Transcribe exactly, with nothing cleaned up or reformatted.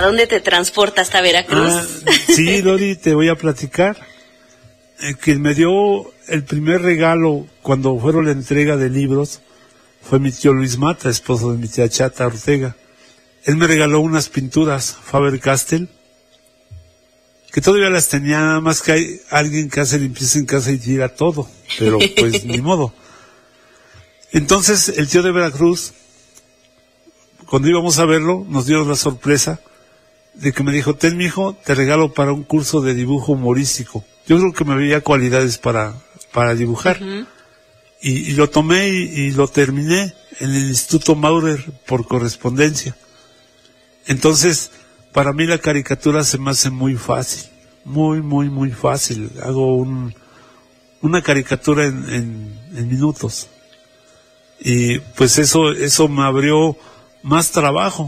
dónde te transporta hasta Veracruz? Ah, sí, Lori, te voy a platicar. Eh, quien me dio el primer regalo cuando fueron la entrega de libros fue mi tío Luis Mata, esposo de mi tía Chata Ortega. Él me regaló unas pinturas Faber-Castell, que todavía las tenía, nada más que hay alguien que hace limpieza en casa y tira todo, pero pues ni modo. Entonces el tío de Veracruz, cuando íbamos a verlo, nos dio la sorpresa de que me dijo: ten, mijo, te regalo para un curso de dibujo humorístico. Yo creo que me veía cualidades para, para dibujar. Uh-huh. y, y lo tomé y, y lo terminé en el Instituto Maurer por correspondencia. Entonces, para mí la caricatura se me hace muy fácil, muy, muy, muy fácil. Hago un, una caricatura en, en, en minutos. Y pues eso, eso me abrió más trabajo.